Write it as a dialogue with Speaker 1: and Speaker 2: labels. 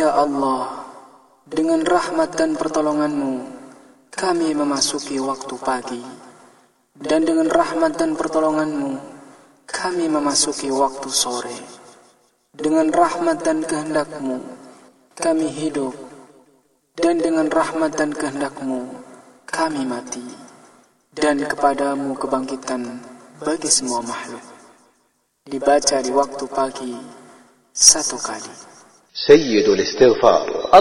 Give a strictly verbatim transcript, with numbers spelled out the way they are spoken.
Speaker 1: Ya Allah, dengan rahmat dan pertolongan-Mu kami memasuki waktu pagi, dan dengan rahmat dan pertolongan-Mu kami memasuki waktu sore. Dengan rahmat dan kehendak-Mu kami hidup, dan dengan rahmat dan kehendak-Mu kami mati, dan kepadamu kebangkitan bagi semua makhluk. Dibaca di waktu pagi satu kali.
Speaker 2: Sayyidul Istighfar.